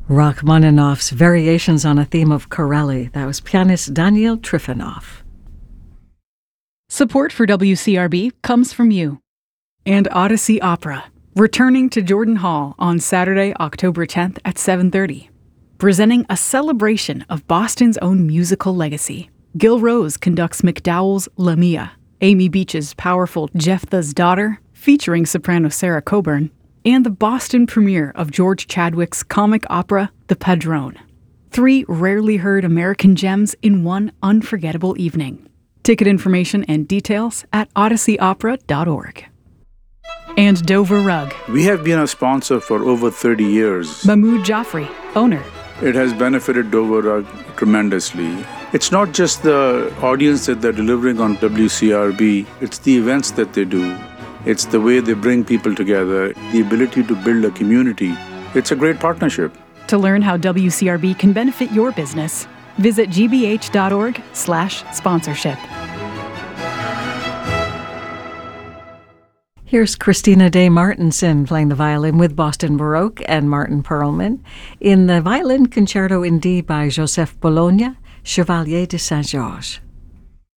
Rachmaninoff's Variations on a Theme of Corelli. That was pianist Daniel Trifonov. Support for WCRB comes from you. And Odyssey Opera, returning to Jordan Hall on Saturday, October 10th at 7:30. Presenting a celebration of Boston's own musical legacy. Gil Rose conducts MacDowell's Lamia, Amy Beach's powerful Jephthah's Daughter, featuring soprano Sarah Coburn, and the Boston premiere of George Chadwick's comic opera, The Padrone. 3 rarely heard American gems in one unforgettable evening. Ticket information and details at odysseyopera.org. And Dover Rug. We have been a sponsor for over 30 years. Mahmoud Jaffrey, owner. It has benefited Dover Rug tremendously. It's not just the audience that they're delivering on WCRB, it's the events that they do. It's the way they bring people together, the ability to build a community. It's a great partnership. To learn how WCRB can benefit your business, visit gbh.org/sponsorship. Here's Christina Day Martinson playing the violin with Boston Baroque and Martin Perlman in the Violin Concerto in D by Joseph Bologna, Chevalier de Saint-Georges.